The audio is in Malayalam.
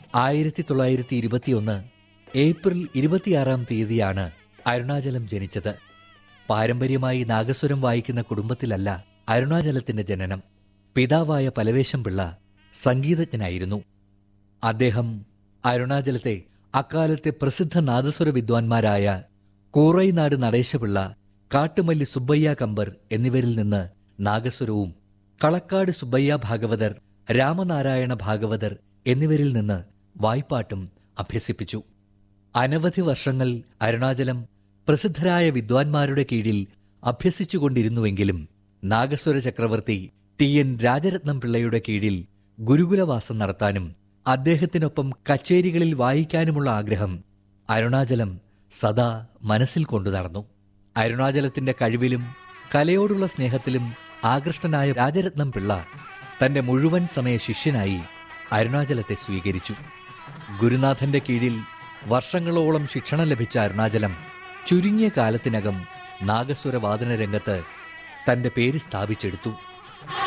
1921 ഏപ്രിൽ 26 തീയതിയാണ് അരുണാചലം ജനിച്ചത്. പാരമ്പര്യമായി നാഗസ്വരം വായിക്കുന്ന കുടുംബത്തിലല്ല അരുണാചലത്തിന്റെ ജനനം. പിതാവായ പലവേശം പിള്ള സംഗീതജ്ഞനായിരുന്നു. അദ്ദേഹം അരുണാചലത്തെ അക്കാലത്തെ പ്രസിദ്ധ നാദസ്വര വിദ്വാൻമാരായ കൂറൈനാട് നടേശപിള്ള, കാട്ടുമല്ലി സുബ്ബയ്യ കമ്പർ എന്നിവരിൽ നിന്ന് നാഗസ്വരവും, കളക്കാട് സുബ്ബയ്യ ഭാഗവതർ, രാമനാരായണ ഭാഗവതർ എന്നിവരിൽ നിന്ന് വായ്പാട്ടും അഭ്യസിപ്പിച്ചു. അനവധി വർഷങ്ങൾ അരുണാചലം പ്രസിദ്ധരായ വിദ്വാൻമാരുടെ കീഴിൽ അഭ്യസിച്ചുകൊണ്ടിരുന്നുവെങ്കിലും നാഗസ്വര ചക്രവർത്തി TN രാജരത്നം പിള്ളയുടെ കീഴിൽ ഗുരുകുലവാസം നടത്താനും അദ്ദേഹത്തിനൊപ്പം കച്ചേരികളിൽ വായിക്കാനുമുള്ള ആഗ്രഹം അരുണാചലം സദാ മനസ്സിൽ കൊണ്ടു നടന്നു. അരുണാചലത്തിന്റെ കഴിവിലും കലയോടുള്ള സ്നേഹത്തിലും ആകൃഷ്ടനായ രാജരത്നം പിള്ള തന്റെ മുഴുവൻ സമയ ശിഷ്യനായി അരുണാചലത്തെ സ്വീകരിച്ചു. ഗുരുനാഥന്റെ കീഴിൽ വർഷങ്ങളോളം ശിക്ഷണം ലഭിച്ച അരുണാചലം ചുരുങ്ങിയ കാലത്തിനകം നാഗസ്വര വാദന രംഗത്ത് തന്റെ പേര് സ്ഥാപിച്ചെടുത്തു.